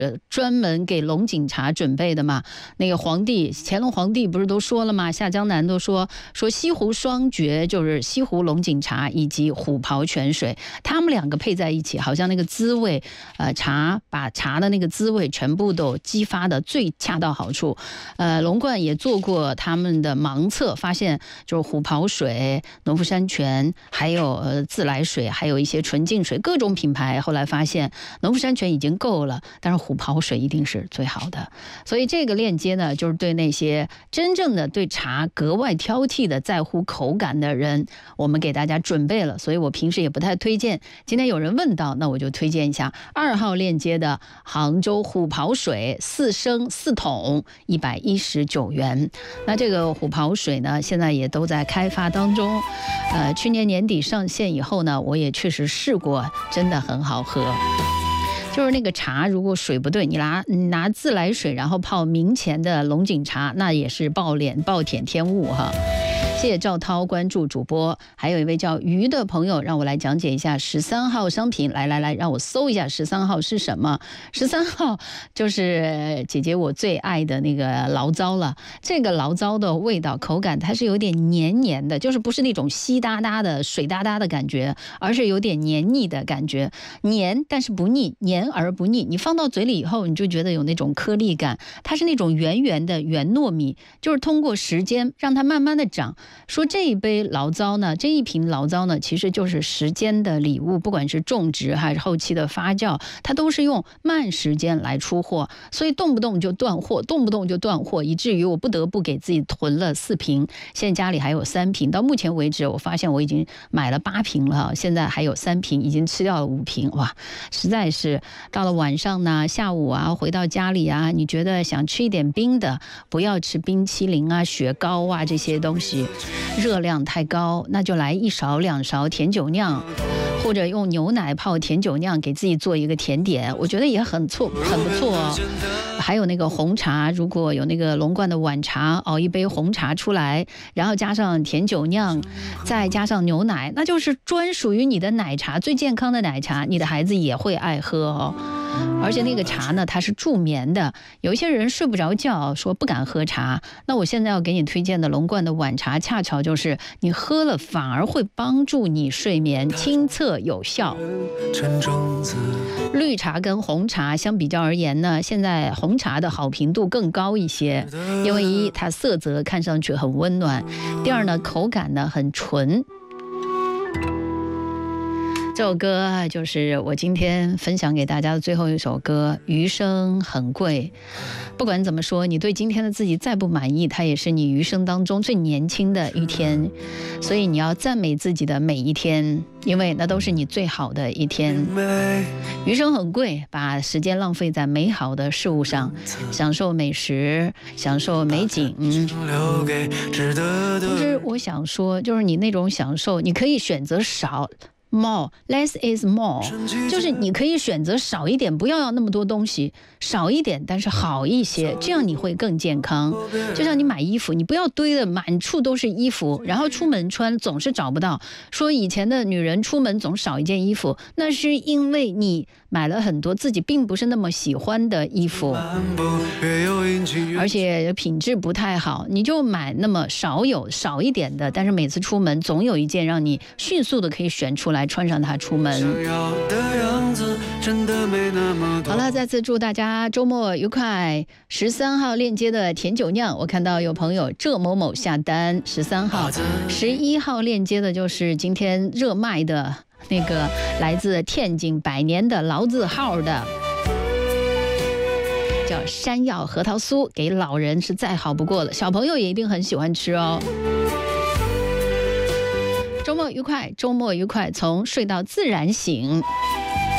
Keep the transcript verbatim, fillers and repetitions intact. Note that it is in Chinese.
呃，专门给龙井茶准备的嘛。那个皇帝乾隆皇帝不是都说了吗？下江南都说说西湖双绝，就是西湖龙井茶以及虎跑泉水，他们两个配在一起，好像那个滋味，呃，茶把茶的那个滋味全部都激发的最恰到好处。呃，龙冠也做过他们的盲测，发现就是虎跑水、农夫山泉，还有呃自来水，还有一些纯净水，各种品牌。后来发现农夫山泉已经够了，但是虎跑水一定是最好的。所以这个链接呢，就是对那些真正的对茶格外挑剔的、在乎口感的人，我们给大家准备了。所以我平时也不太推荐。今天有人问到，那我就推荐一下二号链接的杭州虎跑水，四升四桶，一百一十九元。那这个虎跑水呢，现在也都在开发当中。呃，去年年底上线以后呢，我也确实试过，真的很好喝。就是那个茶，如果水不对，你拿你拿自来水，然后泡明前的龙井茶，那也是暴脸暴殄天物哈。谢谢赵涛关注主播，还有一位叫鱼的朋友，让我来讲解一下十三号商品。来来来，让我搜一下十三号是什么。十三号就是姐姐我最爱的那个醪糟了。这个醪糟的味道口感，它是有点黏黏的，就是不是那种稀哒哒的水哒哒的感觉，而是有点黏腻的感觉，黏但是不腻，黏而不腻。你放到嘴里以后，你就觉得有那种颗粒感，它是那种圆圆的圆糯米，就是通过时间让它慢慢的长。说这一杯醪糟呢，这一瓶醪糟呢，其实就是时间的礼物，不管是种植还是后期的发酵，它都是用慢时间来出货，所以动不动就断货，动不动就断货，以至于我不得不给自己囤了四瓶，现在家里还有三瓶。到目前为止，我发现我已经买了八瓶了，现在还有三瓶，已经吃掉了五瓶。哇，实在是到了晚上呢、下午啊，回到家里啊，你觉得想吃一点冰的，不要吃冰淇淋啊、雪糕啊这些东西。热量太高，那就来一勺两勺甜酒酿，或者用牛奶泡甜酒酿给自己做一个甜点，我觉得也很错很不错哦。还有那个红茶，如果有那个龙冠的晚茶，熬一杯红茶出来，然后加上甜酒酿，再加上牛奶，那就是专属于你的奶茶，最健康的奶茶，你的孩子也会爱喝哦。而且那个茶呢，它是助眠的，有一些人睡不着觉，说不敢喝茶，那我现在要给你推荐的龙冠的晚茶，恰巧就是你喝了反而会帮助你睡眠，清澈有效。绿茶跟红茶相比较而言呢，现在红茶的好评度更高一些，因为一它色泽看上去很温暖，第二呢口感呢很纯。这首歌就是我今天分享给大家的最后一首歌，余生很贵。不管怎么说，你对今天的自己再不满意，它也是你余生当中最年轻的一天，所以你要赞美自己的每一天，因为那都是你最好的一天。余生很贵，把时间浪费在美好的事物上，享受美食，享受美景。同时我想说，就是你那种享受，你可以选择少more less is more， 就是你可以选择少一点，不要要那么多东西，少一点但是好一些，这样你会更健康。就像你买衣服，你不要堆的满处都是衣服，然后出门穿总是找不到。说以前的女人出门总少一件衣服，那是因为你买了很多自己并不是那么喜欢的衣服，而且品质不太好，你就买那么少有少一点的，但是每次出门总有一件让你迅速的可以选出来穿上它出门。好了，再次祝大家周末愉快。十三号链接的甜酒酿，我看到有朋友这某某下单十三号。十一号链接的就是今天热卖的那个来自天津百年的老字号的叫山药核桃酥，给老人是再好不过了，小朋友也一定很喜欢吃哦。周末愉快，周末愉快，从睡到自然醒。